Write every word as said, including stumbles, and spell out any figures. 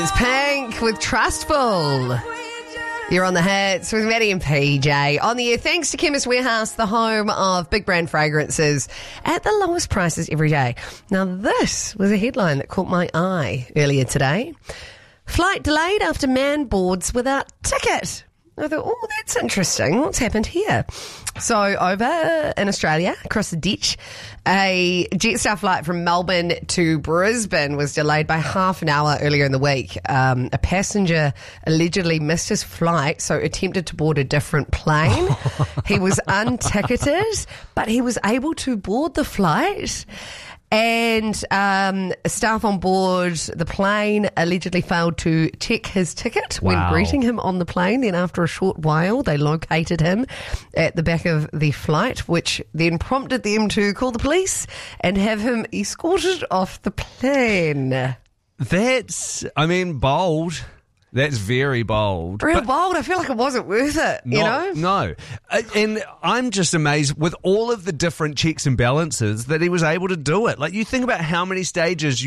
It's Pink with Trustful. You're on the hits with Maddie and P J. On the air, thanks to Chemist Warehouse, the home of big brand fragrances at the lowest prices every day. Now, this was a headline that caught my eye earlier today. Flight delayed after man boards without ticket. I thought, oh, that's interesting. What's happened here? So over in Australia, across the ditch, a Jetstar flight from Melbourne to Brisbane was delayed by half an hour earlier in the week. Um, a passenger allegedly missed his flight, so attempted to board a different plane. He was unticketed, but he was able to board the flight. And um, staff on board the plane allegedly failed to check his ticket when Wow. greeting him on the plane. Then after a short while, they located him at the back of the flight, which then prompted them to call the police and have him escorted off the plane. That's, I mean, bold. That's very bold. Real But bold. I feel like it wasn't worth it, you know? not- No. Uh, And I'm just amazed with all of the different checks and balances that he was able to do it. Like, you think about how many stages